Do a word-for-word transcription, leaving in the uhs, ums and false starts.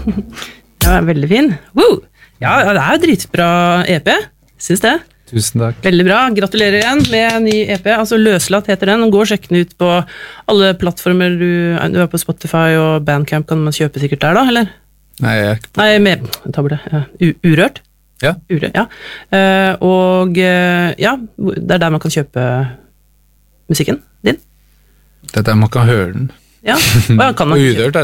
Ja, veldig fin. Woo! Ja, det er jo dritbra E P, synes det. Tusen takk. Veldig bra. Gratulerer igjen med en ny E P. Altså Løslatt heter den. Gå og sjekk den ut på alle plattformer. Du, du er på Spotify og Bandcamp, kan man kjøpe sikkert der da, eller? Nei, jeg er ikke på. Nei, med, tar det. Ja. U- urørt? Ja. Urørt, ja. Uh, og uh, ja, det er der man kan kjøpe musikken din. Det er der man kan høre den. Ja, og ja, kan man Og Urørt er